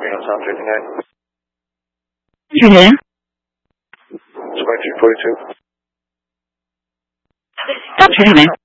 Neon Sound 59. Your name? 2342. What's your name?